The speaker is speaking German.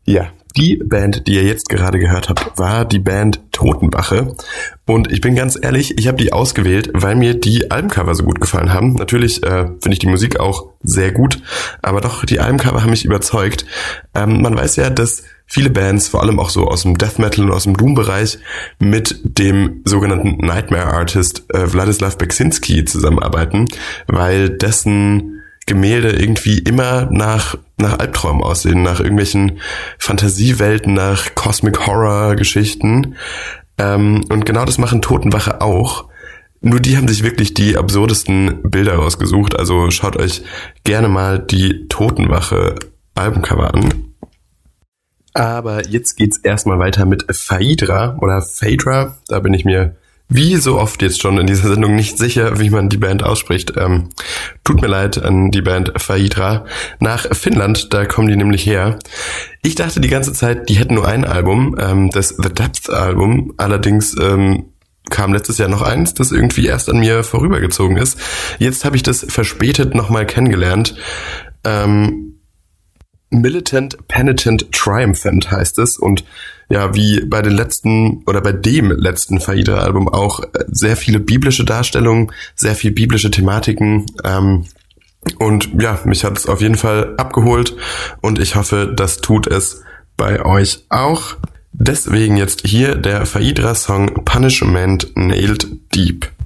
Ja, die Band, die ihr jetzt gerade gehört habt, war die Band Totenwache. Und ich bin ganz ehrlich, ich habe die ausgewählt, weil mir die Albencover so gut gefallen haben. Natürlich finde ich die Musik auch sehr gut, aber doch, die Albencover haben mich überzeugt. Man weiß ja, dass viele Bands, vor allem auch so aus dem Death Metal und aus dem Doom-Bereich, mit dem sogenannten Nightmare Artist Wladislaw Beksinski zusammenarbeiten, weil dessen Gemälde irgendwie immer nach Albträumen aussehen, nach irgendwelchen Fantasiewelten, nach Cosmic Horror Geschichten. Und genau das machen Totenwache auch. Nur die haben sich wirklich die absurdesten Bilder rausgesucht. Also schaut euch gerne mal die Totenwache Albencover an. Aber jetzt geht's erstmal weiter mit Phaedra oder Phaedra. Da bin ich mir wie so oft jetzt schon in dieser Sendung nicht sicher, wie man die Band ausspricht. Tut mir leid an die Band Phaedra. Nach Finnland, da kommen die nämlich her. Ich dachte die ganze Zeit, die hätten nur ein Album, das The Depth Album. Allerdings kam letztes Jahr noch eins, das irgendwie erst an mir vorübergezogen ist. Jetzt habe ich das verspätet nochmal kennengelernt. Militant, Penitent, Triumphant heißt es, und ja, wie bei den letzten oder bei dem letzten Phaedra-Album auch sehr viele biblische Darstellungen, sehr viel biblische Thematiken, und ja, mich hat es auf jeden Fall abgeholt und ich hoffe, das tut es bei euch auch. Deswegen jetzt hier der Phaedra-Song Punishment Nailed Deep.